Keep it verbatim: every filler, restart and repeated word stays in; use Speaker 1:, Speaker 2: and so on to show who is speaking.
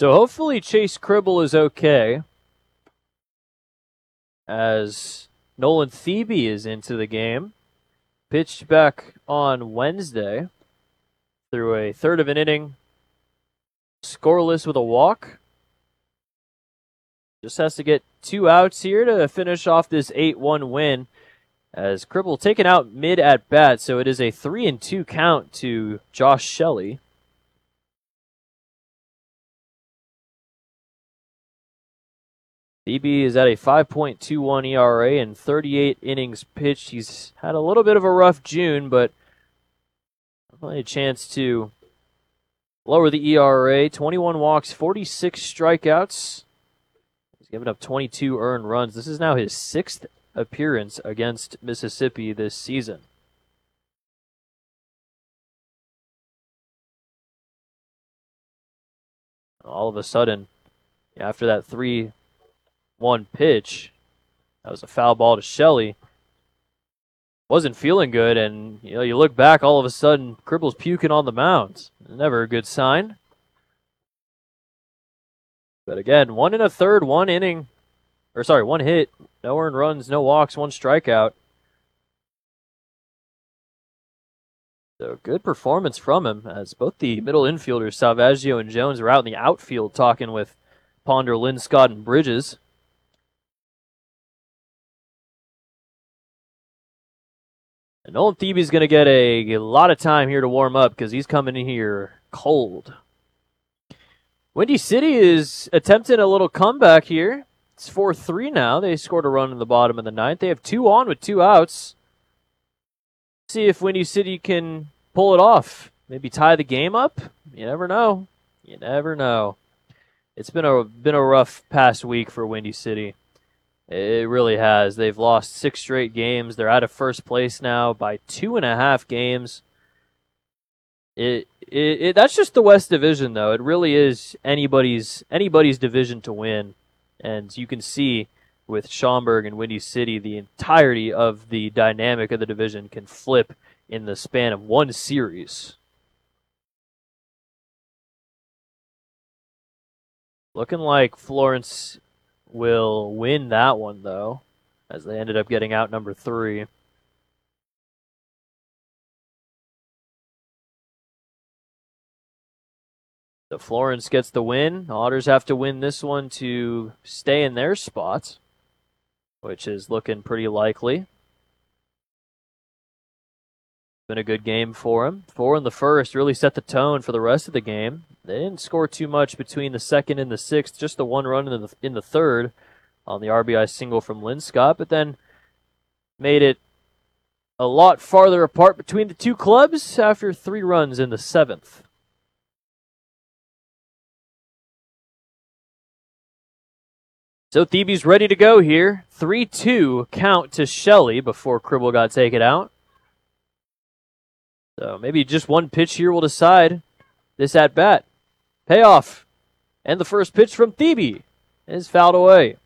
Speaker 1: So hopefully Chase Cribble is okay, as Nolan Thebe is into the game. Pitched back on Wednesday through a third of an inning, scoreless with a walk. Just has to get two outs here to finish off this eight one win, as Cribble taken out mid at bat, so it is a three and two count to Josh Shelley. Thebe is at a five point two one E R A and thirty-eight innings pitched. He's had a little bit of a rough June, but definitely a chance to lower the E R A. twenty-one walks, forty-six strikeouts. He's given up twenty-two earned runs. This is now his sixth appearance against Mississippi this season. All of a sudden, after that three one pitch, that was a foul ball to Shelley, wasn't feeling good, and you know, you look back, all of a sudden Cribble's puking on the mound. Never a good sign. But again, one and a third, one inning, or sorry, one hit, no earned runs, no walks, one strikeout. So good performance from him, as both the middle infielders, Salvaggio and Jones, were out in the outfield talking with Ponder, Linscott, and Bridges. And Nolan Thebe's going to get a, a lot of time here to warm up because he's coming in here cold. Windy City is attempting a little comeback here. It's four three now. They scored a run in the bottom of the ninth. They have two on with two outs. See if Windy City can pull it off. Maybe tie the game up. You never know. You never know. It's been a been a rough past week for Windy City. It really has. They've lost six straight games. They're out of first place now by two and a half games. It, it, it that's just the West Division, though. It really is anybody's anybody's division to win, and you can see with Schaumburg and Windy City, the entirety of the dynamic of the division can flip in the span of one series. Looking like Florence will win that one, though, as they ended up getting out number three. So Florence gets the win. Otters have to win this one to stay in their spot, which is looking pretty likely. Been a good game for him. Four in the first really set the tone for the rest of the game. They didn't score too much between the second and the sixth, just the one run in the, in the third on the R B I single from Linscott, but then made it a lot farther apart between the two clubs after three runs in the seventh. So Thebe's ready to go here. three two count to Shelley before Cribble got taken out. So maybe just one pitch here will decide this at-bat. Payoff. And the first pitch from Thebe is fouled away.